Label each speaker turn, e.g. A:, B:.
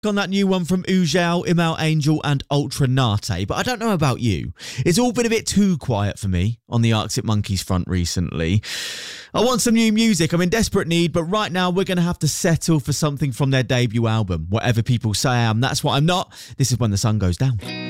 A: On that new one from Ujao, Imal Angel and Ultra Nate, but I don't know about you. It's all been a bit too quiet for me on the Arctic Monkeys front recently. I want some new music, I'm in desperate need, but right now we're going to have to settle for something from their debut album. Whatever people say I am, that's what I'm not. This is When the Sun Goes Down.